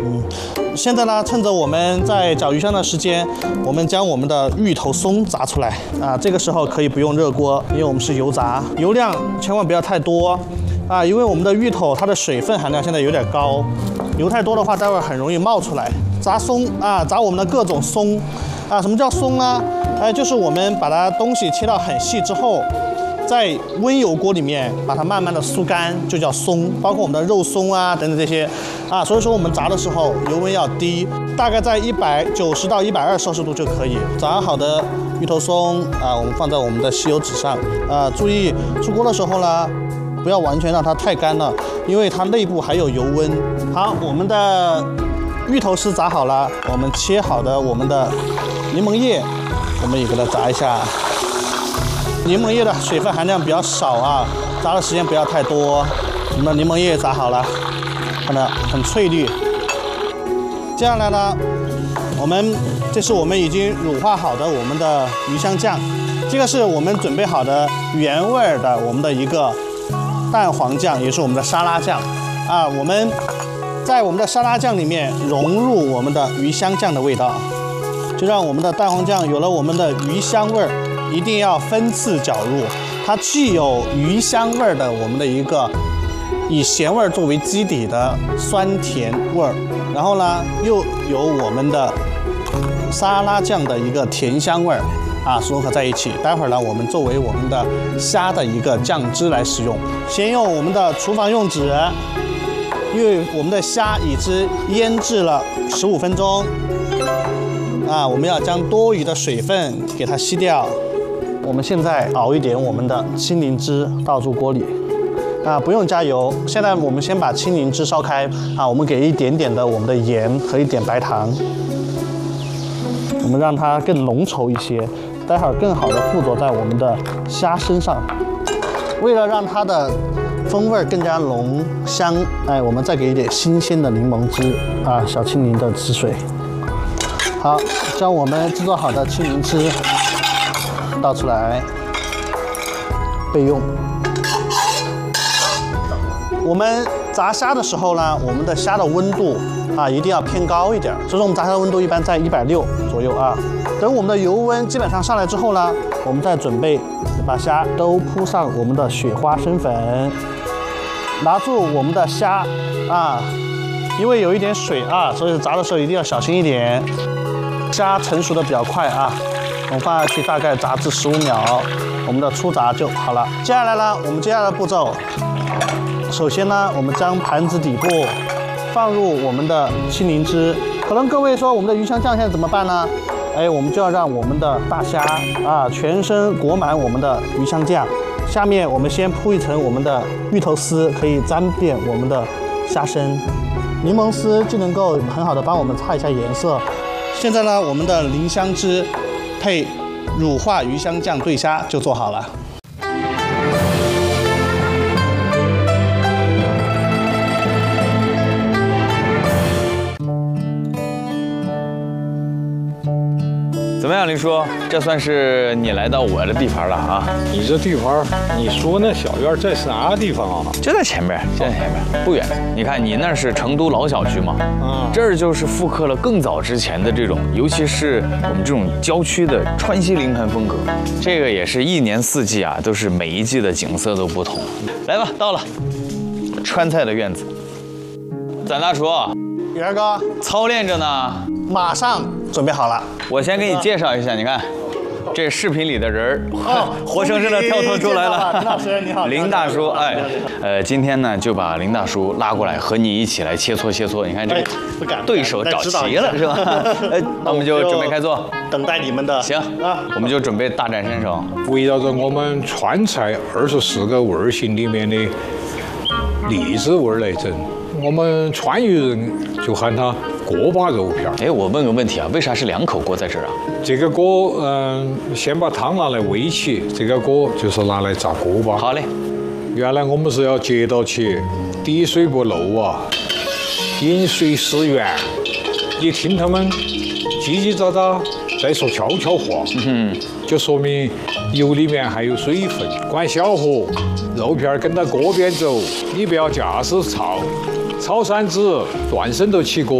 现在呢，趁着我们在搅鱼香的时间，我们将我们的芋头松炸出来啊。这个时候可以不用热锅，因为我们是油炸，油量千万不要太多啊，因为我们的芋头它的水分含量现在有点高，油太多的话，待会儿很容易冒出来。炸松啊，炸我们的各种松啊。什么叫松呢？就是我们把它东西切到很细之后。 在温油锅里面把它慢慢的酥干，就叫松，包括我们的肉松啊等等这些啊，所以说我们炸的时候油温要低，大概在190到120摄氏度就可以。炸好的芋头松啊，我们放在我们的吸油纸上啊，注意出锅的时候呢，不要完全让它太干了，因为它内部还有油温。好，我们的芋头丝炸好了，我们切好的我们的柠檬叶，我们也给它炸一下。 柠檬叶的水分含量比较少啊，炸的时间不要太多。我们的柠檬叶炸好了，看到很翠绿。接下来呢，这是我们已经乳化好的我们的鱼香酱，这个是我们准备好的原味的我们的一个蛋黄酱，也是我们的沙拉酱啊。我们在我们的沙拉酱里面融入我们的鱼香酱的味道，就让我们的蛋黄酱有了我们的鱼香味儿。 一定要分次搅入，它既有鱼香味的我们的一个以咸味作为基底的酸甜味儿，然后呢又有我们的沙拉酱的一个甜香味儿啊，融合在一起。待会儿呢，我们作为我们的虾的一个酱汁来使用。先用我们的厨房用纸，因为我们的虾已经腌制了15分钟啊，我们要将多余的水分给它吸掉。 我们现在熬一点我们的青柠汁倒入锅里，啊，不用加油。现在我们先把青柠汁烧开啊，我们给一点点的我们的盐和一点白糖，我们让它更浓稠一些，待会儿更好的附着在我们的虾身上。为了让它的风味更加浓香，我们再给一点新鲜的柠檬汁啊，小青柠的汁水。好，将我们制作好的青柠汁。 倒出来备用。我们炸虾的时候呢，我们的虾的温度啊一定要偏高一点，所以说我们炸虾的温度一般在160左右啊。等我们的油温基本上上来之后呢，我们再准备把虾都铺上我们的雪花生粉，拿住我们的虾啊，因为有一点水啊，所以炸的时候一定要小心一点。虾成熟的比较快啊。 我们放下去，大概炸至15秒，我们的初炸就好了。接下来呢，我们接下来的步骤，首先呢，我们将盘子底部放入我们的青柠汁。可能各位说，我们的鱼香酱现在怎么办呢？我们就要让我们的大虾啊全身裹满我们的鱼香酱，下面我们先铺一层我们的芋头丝，可以沾遍我们的虾身。柠檬丝就能够很好的帮我们擦一下颜色。现在呢，我们的淋香汁。 配乳化鱼香酱对虾就做好了。 怎么样，林叔？这算是你来到我的地盘了啊！ 你这地盘，你说那小院在啥地方啊？ 就在前面，就在前面，不远。你看，你那是成都老小区嘛，这儿就是复刻了更早之前的这种，尤其是我们这种郊区的川西临盆风格。这个也是一年四季啊，都是每一季的景色都不同。来吧，到了，川菜的院子。咱大厨， 元哥操练着呢， 马上准备好了。 我先给你介绍一下，你看。 这视频里的人活生生的跳脱出来了。 林老师你好， 林大叔，今天呢就把林大叔拉过来和你一起来切磋切磋。你看这个对手找齐了是吧？那我们就准备开做， 等待你们的。 行啊，我们就准备大展身手， 围绕着我们川菜24个味儿型里面的荔枝味儿来整。我们川渝人就喊它锅巴肉片。 哎，我问个问题啊，为啥是2口锅在这儿啊？ 这个锅，先把汤拿来煨起，这个锅就是拿来炸锅巴。 好嘞。 原来我们是要接到起，滴水不漏啊，饮水思源。你听他们叽叽喳喳在说悄悄话，就说明油里面还有水分。关小火，肉片跟到锅边走，你不要架势炒，炒3子断生都起锅。